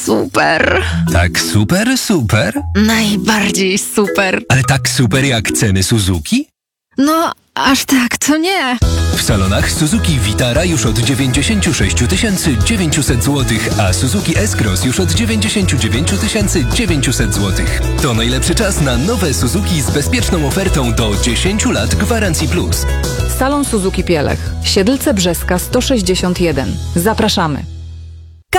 super. Tak super, super? Najbardziej super. Ale tak super jak ceny Suzuki? No, aż tak to nie. W salonach Suzuki Vitara już od 96 900 zł, a Suzuki S-Cross już od 99 900 zł. To najlepszy czas na nowe Suzuki z bezpieczną ofertą do 10 lat gwarancji plus. Salon Suzuki Pielech, Siedlce Brzeska 161. Zapraszamy.